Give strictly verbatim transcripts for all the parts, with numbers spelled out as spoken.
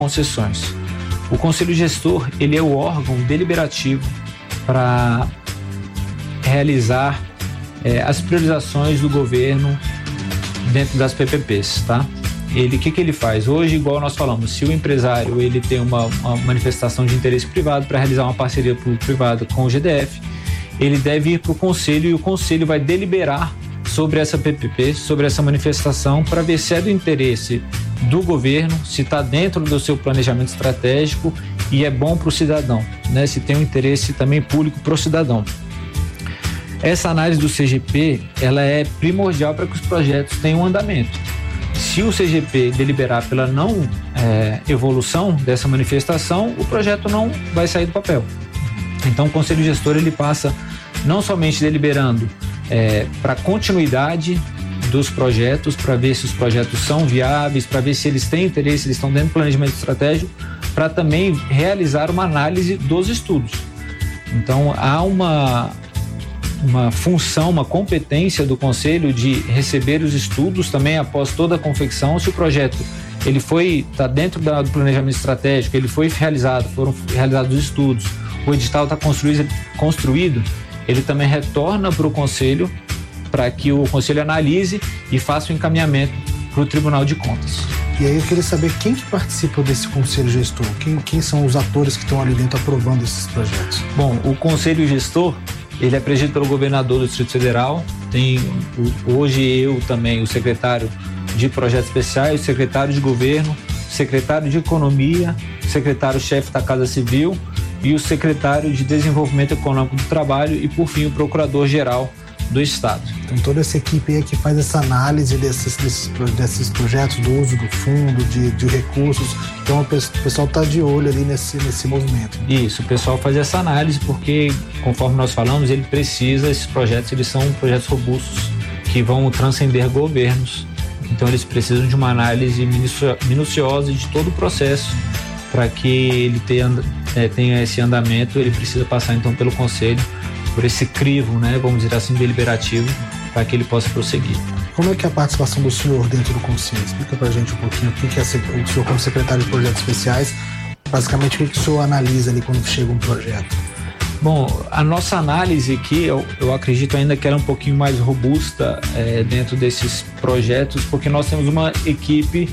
concessões. O Conselho Gestor, ele é o órgão deliberativo para realizar é, as priorizações do governo dentro das P P Ps, tá? Ele, o que que ele faz? Hoje, igual nós falamos, se o empresário ele tem uma, uma manifestação de interesse privado para realizar uma parceria público-privada com o G D F, ele deve ir para o Conselho e o Conselho vai deliberar sobre essa P P P, sobre essa manifestação, para ver se é do interesse do governo, se está dentro do seu planejamento estratégico e é bom para o cidadão, né? Se tem um interesse também público para o cidadão. Essa análise do C G P, ela é primordial para que os projetos tenham andamento. Se o C G P deliberar pela não é, evolução dessa manifestação, o projeto não vai sair do papel. Então o Conselho Gestor ele passa não somente deliberando é, para continuidade dos projetos, para ver se os projetos são viáveis, para ver se eles têm interesse, eles estão dentro do planejamento estratégico, para também realizar uma análise dos estudos. Então há uma, uma função, uma competência do Conselho de receber os estudos também após toda a confecção. Se o projeto ele foi, está dentro da, do planejamento estratégico, ele foi realizado, foram realizados os estudos, o edital está construído, construído, ele também retorna para o Conselho para que o Conselho analise e faça o encaminhamento para o Tribunal de Contas. E aí eu queria saber quem que participa desse Conselho Gestor, quem, quem são os atores que estão ali dentro aprovando esses projetos? Bom, o Conselho Gestor, ele é presidido pelo governador do Distrito Federal, tem hoje eu também, o secretário de Projetos Especiais, o secretário de Governo, o secretário de Economia, o secretário-chefe da Casa Civil e o secretário de Desenvolvimento Econômico do Trabalho e, por fim, o procurador-geral do Estado. Então toda essa equipe aí que faz essa análise desses, desses, desses projetos, do uso do fundo, de, de recursos, então o pessoal está de olho ali nesse, nesse movimento. Isso, o pessoal faz essa análise porque, conforme nós falamos, ele precisa, esses projetos, eles são projetos robustos que vão transcender governos, então eles precisam de uma análise minuciosa de todo o processo para que ele tenha, é, tenha esse andamento. Ele precisa passar então pelo Conselho, por esse crivo, né, vamos dizer assim, deliberativo, para que ele possa prosseguir. Como é que é a participação do senhor dentro do Conselho? Explica pra gente um pouquinho o que é o senhor como secretário de Projetos Especiais, basicamente o que o senhor analisa ali quando chega um projeto? Bom, a nossa análise aqui, eu, eu acredito ainda que ela é um pouquinho mais robusta é, dentro desses projetos, porque nós temos uma equipe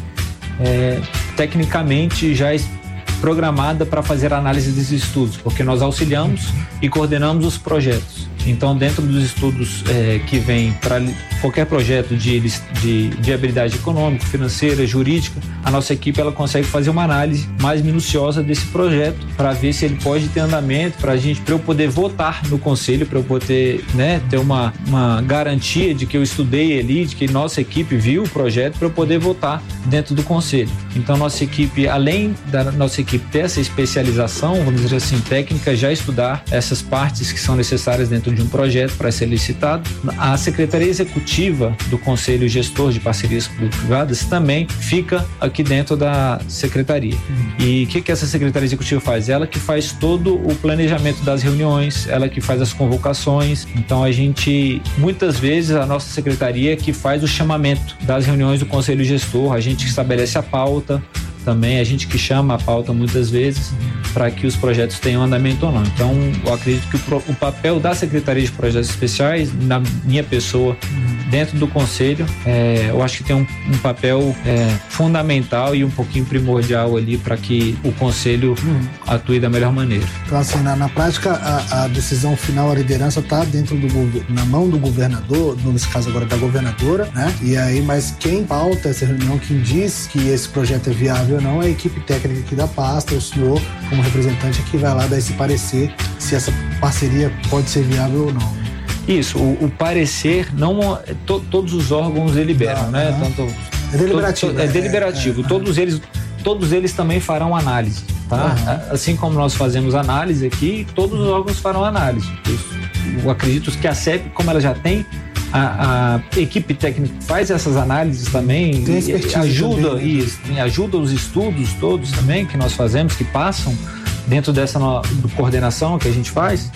é, tecnicamente já programada para fazer a análise desses estudos, porque nós auxiliamos e coordenamos os projetos. Então, dentro dos estudos é, que vêm para qualquer projeto de, de viabilidade econômica, financeira, jurídica, a nossa equipe ela consegue fazer uma análise mais minuciosa desse projeto para ver se ele pode ter andamento, para a gente, para eu poder votar no Conselho, para eu poder, né, ter uma, uma garantia de que eu estudei ali, de que nossa equipe viu o projeto, para eu poder votar dentro do Conselho. Então, nossa equipe, além da nossa equipe ter essa especialização, vamos dizer assim, técnica, já estudar essas partes que são necessárias dentro de um projeto para ser licitado, a Secretaria Executiva do Conselho Gestor de Parcerias Público-Privadas também fica aqui dentro da Secretaria. Uhum. E o que, que essa Secretaria Executiva faz? Ela que faz todo o planejamento das reuniões, ela que faz as convocações. Então a gente, muitas vezes, a nossa Secretaria que faz o chamamento das reuniões do Conselho Gestor, a gente que estabelece a pauta, também a gente que chama a pauta muitas vezes para que os projetos tenham andamento ou não. Então, eu acredito que o, o papel da Secretaria de Projetos Especiais, na minha pessoa, dentro do Conselho, é, eu acho que tem um, um papel é, fundamental e um pouquinho primordial ali para que o Conselho hum. atue da melhor maneira. Então, assim, na, na prática, a, a decisão final, a liderança está dentro do na mão do governador, nesse caso agora da governadora, né? E aí, mas quem pauta essa reunião, quem diz que esse projeto é viável ou não, é a equipe técnica aqui da pasta, o senhor, como representante, que vai lá dar esse parecer se essa parceria pode ser viável ou não. Isso, o, o parecer, não, to, todos os órgãos deliberam, ah, né? Ah. Tanto, é deliberativo. To, to, é, é deliberativo. É, é, todos, eles, todos eles também farão análise, tá? Uhum. Assim como nós fazemos análise aqui, todos os órgãos farão análise. Eu, eu acredito que a C E P, como ela já tem, a, a equipe técnica faz essas análises também, e ajuda, também, né? Isso, ajuda os estudos todos também que nós fazemos, que passam dentro dessa no, do coordenação que a gente faz.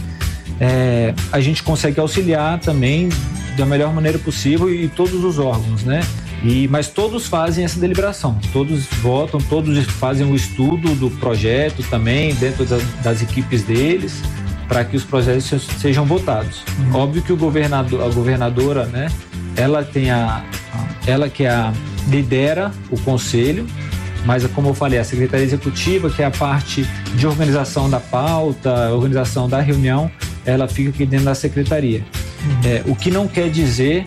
É, a gente consegue auxiliar também da melhor maneira possível e todos os órgãos, né? E, mas todos fazem essa deliberação, todos votam, todos fazem um estudo do projeto também, dentro das, das equipes deles, para que os projetos sejam votados. Uhum. Óbvio que o governador, a governadora, né, ela tem a, ela que é a, lidera o conselho, mas como eu falei, a Secretaria Executiva, que é a parte de organização da pauta, organização da reunião, ela fica aqui dentro da Secretaria. Uhum. É, o que não quer dizer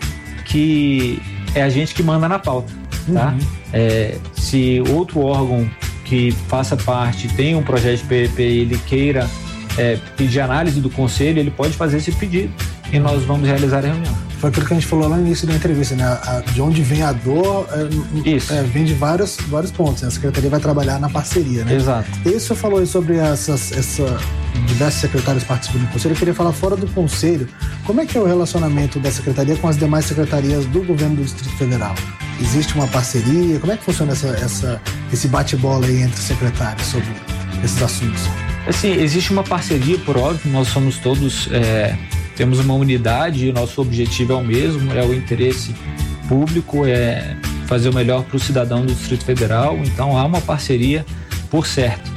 que é a gente que manda na pauta, tá? Uhum. É, se outro órgão que faça parte tem um projeto de P P P e ele queira é, pedir análise do conselho, ele pode fazer esse pedido e nós vamos realizar a reunião. Foi aquilo que a gente falou lá no início da entrevista, né? A, de onde vem a dor, é, Isso. É, vem de vários, vários pontos, né? A Secretaria vai trabalhar na parceria, né? Exato. E o senhor falou aí sobre essas, essa, diversos secretários participando do Conselho. Eu queria falar fora do Conselho, como é que é o relacionamento da Secretaria com as demais secretarias do Governo do Distrito Federal? Existe uma parceria? Como é que funciona essa, essa, esse bate-bola aí entre os secretários sobre esses assuntos? Assim, existe uma parceria, por óbvio, nós somos todos... É... Temos uma unidade e o nosso objetivo é o mesmo, é o interesse público, é fazer o melhor para o cidadão do Distrito Federal, então há uma parceria por certo.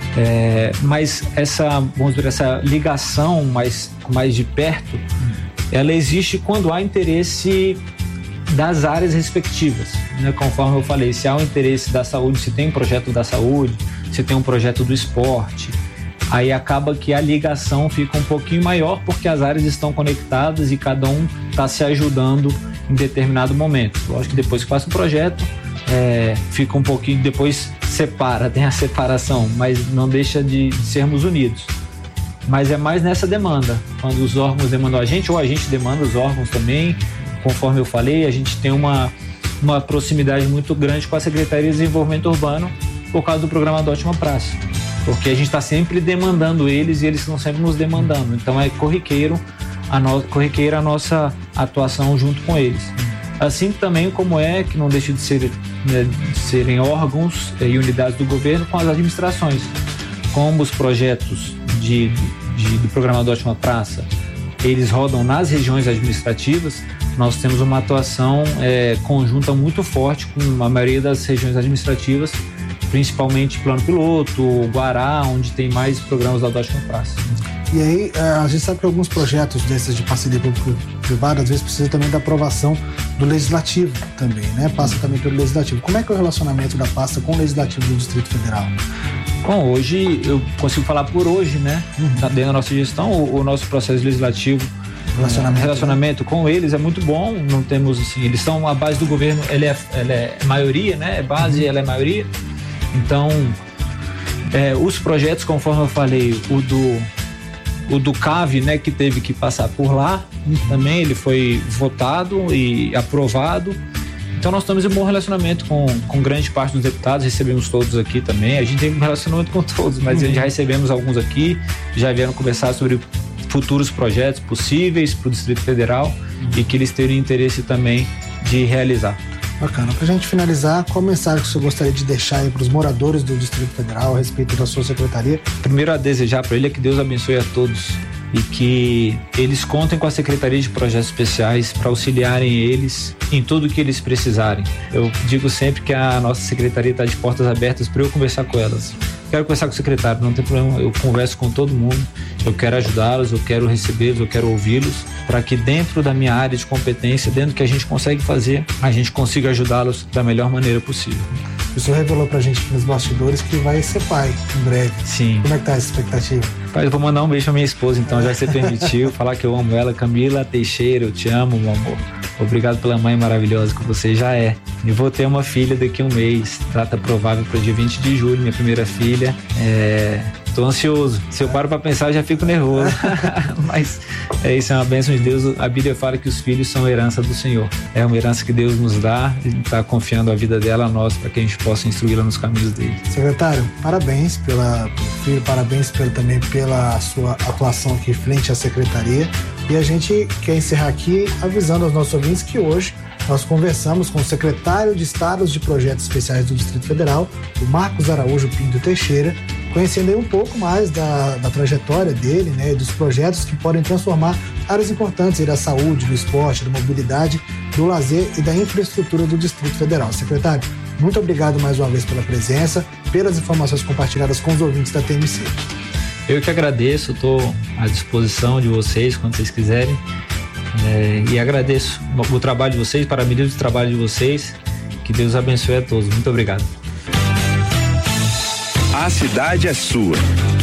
É, mas essa, vamos dizer, essa ligação mais, mais de perto, ela existe quando há interesse das áreas respectivas, né? Conforme eu falei, se há um interesse da saúde, se tem um projeto da saúde, se tem um projeto do esporte, aí acaba que a ligação fica um pouquinho maior porque as áreas estão conectadas e cada um está se ajudando em determinado momento. Lógico que depois que passa o projeto, é, fica um pouquinho, depois separa, tem a separação, mas não deixa de, de sermos unidos. Mas é mais nessa demanda, quando os órgãos demandam a gente, ou a gente demanda os órgãos também, conforme eu falei, a gente tem uma, uma proximidade muito grande com a Secretaria de Desenvolvimento Urbano por causa do programa Adote uma Praça. Porque a gente está sempre demandando eles e eles estão sempre nos demandando. Então é corriqueiro a, no, corriqueira a nossa atuação junto com eles. Assim também como é, que não deixa de, ser, né, de serem órgãos e unidades do governo com as administrações. Como os projetos de, de, do programa Adote uma Praça, eles rodam nas regiões administrativas, nós temos uma atuação é, conjunta muito forte com a maioria das regiões administrativas, principalmente Plano Piloto, Guará, onde tem mais programas da Adote uma Praça. E aí, a gente sabe que alguns projetos desses de parceria público-privada, às vezes precisa também da aprovação do Legislativo também, né? Passa também pelo Legislativo. Como é que é o relacionamento da pasta com o Legislativo do Distrito Federal? Bom, hoje, eu consigo falar por hoje, né? Uhum. Dentro da nossa gestão, o, o nosso processo legislativo, relacionamento, relacionamento né? com eles é muito bom. Não temos, assim, eles são a base do governo, ele é, ele é maioria, né? É base, uhum. ela é maioria. Então, é, os projetos, conforme eu falei, o do, o do C A V, né, que teve que passar por lá, também ele foi votado e aprovado. Então, nós estamos em um bom relacionamento com, com grande parte dos deputados, recebemos todos aqui também. A gente tem um relacionamento com todos, mas uhum. já recebemos alguns aqui, já vieram conversar sobre futuros projetos possíveis para o Distrito Federal uhum. e que eles teriam interesse também de realizar. Bacana. Para a gente finalizar, qual mensagem que você gostaria de deixar aí para os moradores do Distrito Federal a respeito da sua secretaria? Primeiro a desejar para ele é que Deus abençoe a todos e que eles contem com a Secretaria de Projetos Especiais para auxiliarem eles em tudo que eles precisarem. Eu digo sempre que a nossa secretaria está de portas abertas para eu conversar com elas. Quero conversar com o secretário, não tem problema, eu converso com todo mundo, eu quero ajudá-los, eu quero recebê-los, eu quero ouvi-los, para que dentro da minha área de competência, dentro do que a gente consegue fazer, a gente consiga ajudá-los da melhor maneira possível. O senhor revelou pra gente nos bastidores que vai ser pai em breve. Sim. Como é que tá essa expectativa? Pai, eu vou mandar um beijo pra minha esposa, então, já que você permitiu, falar que eu amo ela. Camila Teixeira, eu te amo, meu amor. Obrigado pela mãe maravilhosa que você já é. E vou ter uma filha daqui a um mês, data provável para o dia vinte de julho, minha primeira filha. É... Tô ansioso. Se eu paro pra pensar, eu já fico nervoso. Mas é isso, é uma bênção de Deus. A Bíblia fala que os filhos são herança do Senhor. É uma herança que Deus nos dá e está confiando a vida dela a nós para que a gente possa instruí-la nos caminhos dele. Secretário, parabéns pela, pelo filho, parabéns pelo, também pela sua atuação aqui frente à secretaria. E a gente quer encerrar aqui avisando aos nossos ouvintes que hoje nós conversamos com o secretário de Estado de Projetos Especiais do Distrito Federal, o Marcos Araújo Pinto Teixeira, conhecendo aí um pouco mais da, da trajetória dele, né, dos projetos que podem transformar áreas importantes aí da saúde, do esporte, da mobilidade do lazer e da infraestrutura do Distrito Federal. Secretário, muito obrigado mais uma vez pela presença, pelas informações compartilhadas com os ouvintes da T M C. Eu que agradeço, estou à disposição de vocês quando vocês quiserem, é, e agradeço o trabalho de vocês, parabenizo o trabalho de vocês, que Deus abençoe a todos. Muito obrigado. A cidade é sua.